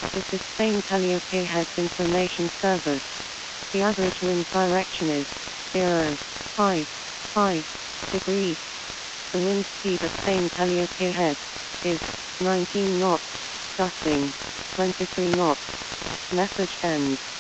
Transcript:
This is Spain Calliope Heads Information Service. The average wind direction is 0.5 degrees. The wind speed at Spain Calliope Head is 19 knots, gusting 23 knots. Message ends.